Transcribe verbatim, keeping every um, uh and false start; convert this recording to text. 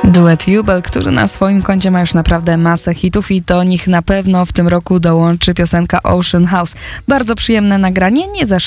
Duet Jubel, który na swoim koncie ma już naprawdę masę hitów i do nich na pewno w tym roku dołączy piosenka Ocean House. Bardzo przyjemne nagranie, nie za